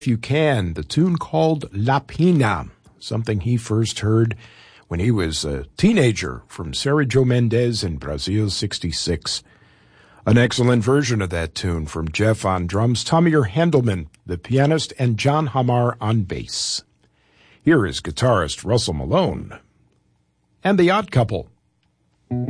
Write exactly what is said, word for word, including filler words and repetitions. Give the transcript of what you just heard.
If you can, the tune called La Pina, something he first heard when he was a teenager from Sergio Mendes in Brazil sixty-six. An excellent version of that tune from Jeff on drums, Tommy Handelman, the pianist, and John Hamar on bass. Here is guitarist Russell Malone and the Odd Couple.